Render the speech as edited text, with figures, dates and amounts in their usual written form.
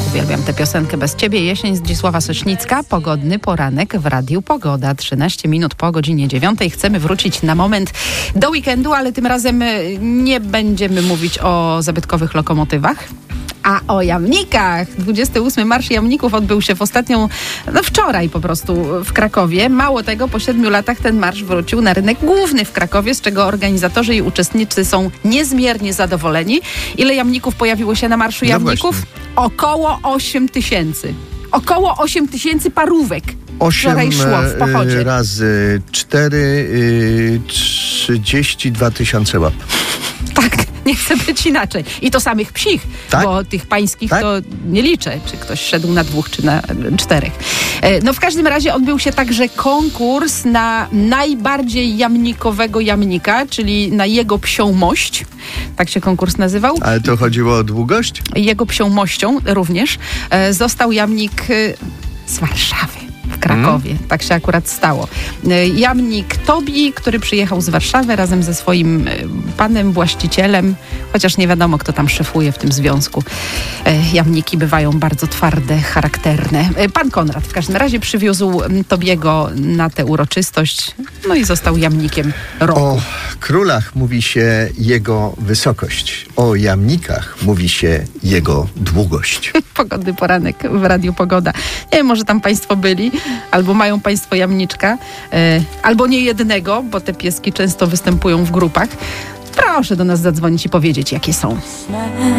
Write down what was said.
Uwielbiam tę piosenkę Bez ciebie. Jesień, Zdzisława Sośnicka. Pogodny poranek w Radiu Pogoda. 13 minut po godzinie 9. Chcemy wrócić na moment do weekendu, ale tym razem nie będziemy mówić o zabytkowych lokomotywach, a o jamnikach. 28 Marsz Jamników odbył się wczoraj po prostu w Krakowie. Mało tego, po 7 latach ten marsz wrócił na rynek główny w Krakowie, z czego organizatorzy i uczestnicy są niezmiernie zadowoleni. Ile jamników pojawiło się na Marszu Jamników? Właśnie. Około 8 tysięcy. Około 8 tysięcy parówek. 8 szło w pochodzie. razy 4, 32 tysiące łap. Tak, nie chcę być inaczej. I to samych psich, tak? Bo tych pańskich tak? to nie liczę, czy ktoś szedł na 2 czy na 4. No w każdym razie odbył się także konkurs na najbardziej jamnikowego jamnika, czyli na jego psią mość. Tak się konkurs nazywał. Ale to chodziło o długość? Jego psią mością również został jamnik z Warszawy. W Krakowie. Tak się akurat stało. Jamnik Tobi, który przyjechał z Warszawy razem ze swoim panem właścicielem, chociaż nie wiadomo, kto tam szefuje w tym związku. Jamniki bywają bardzo twarde, charakterne. Pan Konrad w każdym razie przywiózł Tobiego na tę uroczystość, no i został jamnikiem roku. O królach mówi się jego wysokość. O jamnikach mówi się jego długość. Pogodny poranek w Radiu Pogoda. Nie wiem, może tam państwo byli, albo mają państwo jamniczka, albo nie jednego, bo te pieski często występują w grupach. Proszę do nas zadzwonić i powiedzieć, jakie są.